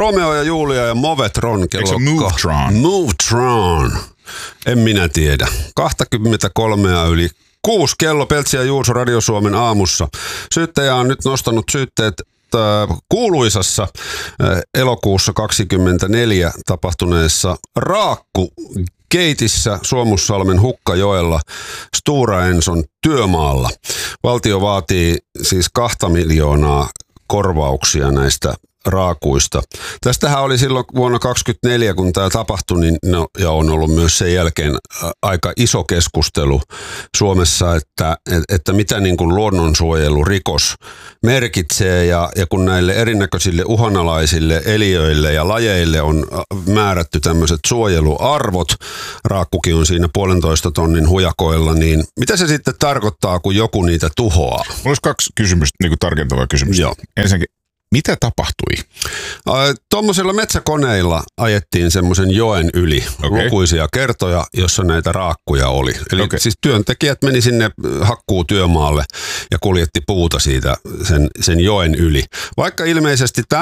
Romeo ja Julia ja Movetron kello. Eikö se Movetron? Movetron. En minä tiedä. 23 yli 6 kello Peltsi ja Juuso Radio Suomen aamussa. Syyttäjä on nyt nostanut syytteet kuuluisassa elokuussa 24 tapahtuneessa raakkukeitissä Suomussalmen Hukkajoella Stora Enson työmaalla. Valtio vaatii siis 2 miljoonaa korvauksia näistä raakuista. Tästähän oli silloin vuonna 2024, kun tämä tapahtui, niin ja on ollut myös sen jälkeen aika iso keskustelu Suomessa, että mitä niin kuin luonnonsuojelurikos merkitsee ja kun näille erinäköisille uhanalaisille eliöille ja lajeille on määrätty tämmöiset suojeluarvot, raakkukin on siinä 1,5 tonnin hujakoilla, niin mitä se sitten tarkoittaa, kun joku niitä tuhoaa? Mulla olisi 2 kysymystä, niin kuin tarkentavaa kysymystä. Joo. Ensinnäkin, mitä tapahtui? Tuommoisilla metsäkoneilla ajettiin semmoisen joen yli lukuisia kertoja, jossa näitä raakkuja oli. Eli siis työntekijät meni sinne hakkuutyömaalle ja kuljetti puuta siitä sen joen yli. Vaikka ilmeisesti